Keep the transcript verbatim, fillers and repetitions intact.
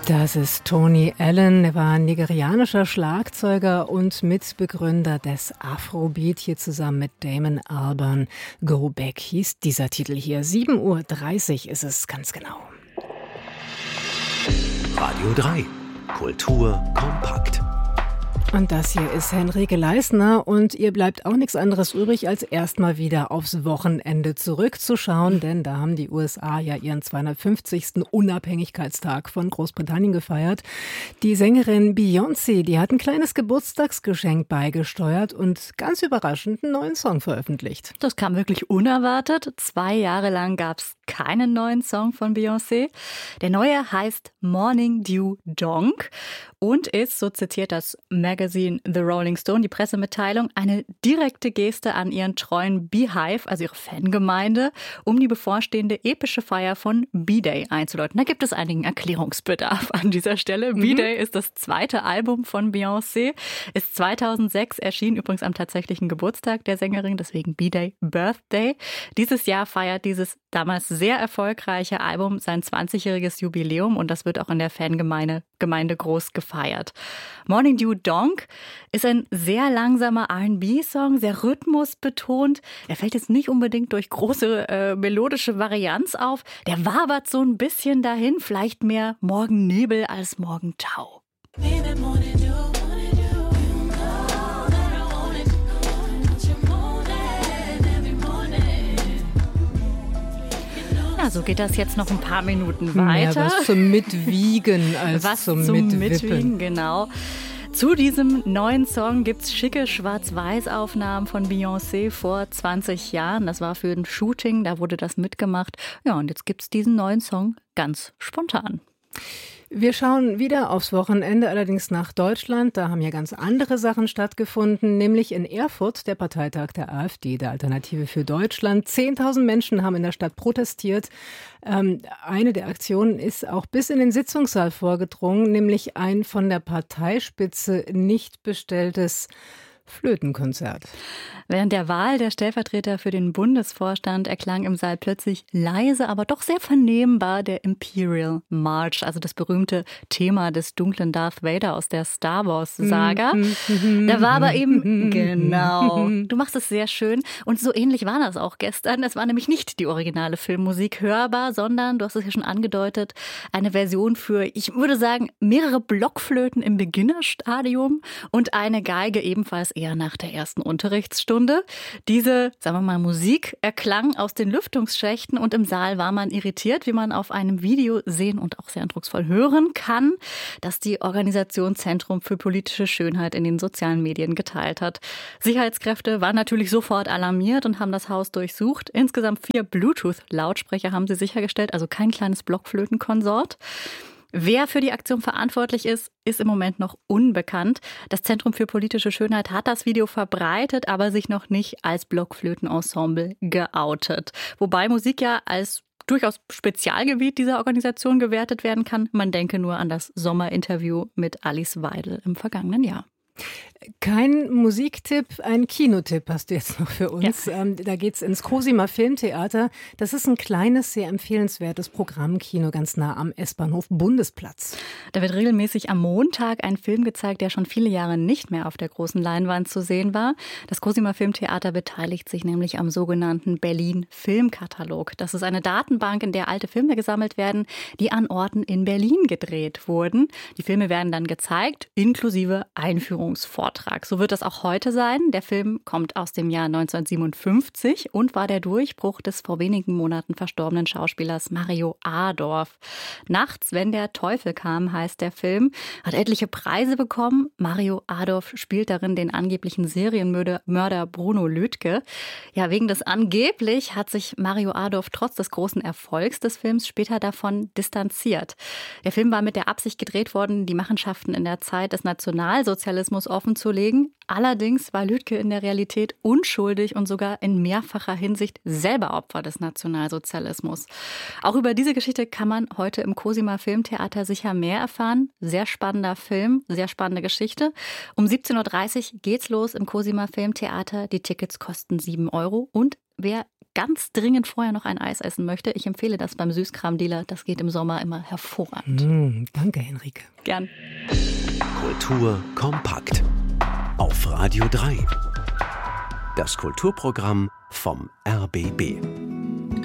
Das ist Tony Allen. Er war ein nigerianischer Schlagzeuger und Mitbegründer des Afrobeat, hier zusammen mit Damon Albarn. Go Back hieß dieser Titel hier. sieben Uhr dreißig ist es ganz genau. Radio drei. Kultur kompakt. Und das hier ist Henrike Leisner und ihr bleibt auch nichts anderes übrig, als erstmal wieder aufs Wochenende zurückzuschauen, denn da haben die U S A ja ihren zweihundertfünfzigsten Unabhängigkeitstag von Großbritannien gefeiert. Die Sängerin Beyoncé, die hat ein kleines Geburtstagsgeschenk beigesteuert und ganz überraschend einen neuen Song veröffentlicht. Das kam wirklich unerwartet. Zwei Jahre lang gab es keinen neuen Song von Beyoncé. Der neue heißt Morning Dew Donk und ist, so zitiert das Magazine The Rolling Stone, die Pressemitteilung, eine direkte Geste an ihren treuen Beehive, also ihre Fangemeinde, um die bevorstehende epische Feier von B-Day einzuläuten. Da gibt es einigen Erklärungsbedarf an dieser Stelle. Mhm. B-Day ist das zweite Album von Beyoncé, ist zweitausendsechs erschienen, übrigens am tatsächlichen Geburtstag der Sängerin, deswegen B-Day Birthday. Dieses Jahr feiert dieses damals sehr erfolgreiche Album sein zwanzigjähriges Jubiläum und das wird auch in der Fangemeinde Gemeinde groß gefeiert. Morning Dew Donk ist ein sehr langsamer R and B-Song, sehr rhythmusbetont. Er fällt jetzt nicht unbedingt durch große äh, melodische Varianz auf. Der wabert so ein bisschen dahin, vielleicht mehr Morgennebel als Morgentau. Ja, so geht das jetzt noch ein paar Minuten weiter. Mehr was zum Mitwiegen als was zum, zum Mitwippen. Mitwiegen, genau. Zu diesem neuen Song gibt's schicke Schwarz-Weiß-Aufnahmen von Beyoncé vor zwanzig Jahren. Das war für ein Shooting, da wurde das mitgemacht. Ja, und jetzt gibt's diesen neuen Song ganz spontan. Wir schauen wieder aufs Wochenende, allerdings nach Deutschland. Da haben ja ganz andere Sachen stattgefunden, nämlich in Erfurt, der Parteitag der AfD, der Alternative für Deutschland. zehntausend Menschen haben in der Stadt protestiert. Ähm, eine der Aktionen ist auch bis in den Sitzungssaal vorgedrungen, nämlich ein von der Parteispitze nicht bestelltes Flötenkonzert. Während der Wahl der Stellvertreter für den Bundesvorstand erklang im Saal plötzlich leise, aber doch sehr vernehmbar der Imperial March, also das berühmte Thema des dunklen Darth Vader aus der Star Wars-Saga. Da war aber eben, genau, du machst es sehr schön und so ähnlich war das auch gestern. Es war nämlich nicht die originale Filmmusik hörbar, sondern, du hast es ja schon angedeutet, eine Version für, ich würde sagen, mehrere Blockflöten im Beginnerstadium und eine Geige ebenfalls eher nach der ersten Unterrichtsstunde. Diese, sagen wir mal, Musik erklang aus den Lüftungsschächten und im Saal war man irritiert, wie man auf einem Video sehen und auch sehr eindrucksvoll hören kann, dass die Organisation Zentrum für politische Schönheit in den sozialen Medien geteilt hat. Sicherheitskräfte waren natürlich sofort alarmiert und haben das Haus durchsucht. Insgesamt vier Bluetooth-Lautsprecher haben sie sichergestellt, also kein kleines Blockflötenkonsort. Wer für die Aktion verantwortlich ist, ist im Moment noch unbekannt. Das Zentrum für politische Schönheit hat das Video verbreitet, aber sich noch nicht als Blockflötenensemble geoutet. Wobei Musik ja als durchaus Spezialgebiet dieser Organisation gewertet werden kann. Man denke nur an das Sommerinterview mit Alice Weidel im vergangenen Jahr. Kein Musiktipp, ein Kinotipp hast du jetzt noch für uns. Ja. Ähm, da geht's ins Cosima Filmtheater. Das ist ein kleines, sehr empfehlenswertes Programmkino ganz nah am S-Bahnhof Bundesplatz. Da wird regelmäßig am Montag ein Film gezeigt, der schon viele Jahre nicht mehr auf der großen Leinwand zu sehen war. Das Cosima Filmtheater beteiligt sich nämlich am sogenannten Berlin Filmkatalog. Das ist eine Datenbank, in der alte Filme gesammelt werden, die an Orten in Berlin gedreht wurden. Die Filme werden dann gezeigt, inklusive Einführungsvortrag. So wird das auch heute sein. Der Film kommt aus dem Jahr neunzehnhundertsiebenundfünfzig und war der Durchbruch des vor wenigen Monaten verstorbenen Schauspielers Mario Adorf. Nachts, wenn der Teufel kam, heißt der Film, hat etliche Preise bekommen. Mario Adorf spielt darin den angeblichen Serienmörder Bruno Lüdke. Ja, wegen des angeblich hat sich Mario Adorf trotz des großen Erfolgs des Films später davon distanziert. Der Film war mit der Absicht gedreht worden, die Machenschaften in der Zeit des Nationalsozialismus offen zu legen. Allerdings war Lüdke in der Realität unschuldig und sogar in mehrfacher Hinsicht selber Opfer des Nationalsozialismus. Auch über diese Geschichte kann man heute im Cosima Filmtheater sicher mehr erfahren. Sehr spannender Film, sehr spannende Geschichte. Um siebzehn Uhr dreißig geht's los im Cosima Filmtheater. Die Tickets kosten sieben Euro und wer ganz dringend vorher noch ein Eis essen möchte, ich empfehle das beim Süßkramdealer. Das geht im Sommer immer hervorragend. Mm, danke, Henrike. Gern. Kultur kompakt. Auf Radio drei. Das Kulturprogramm vom R B B.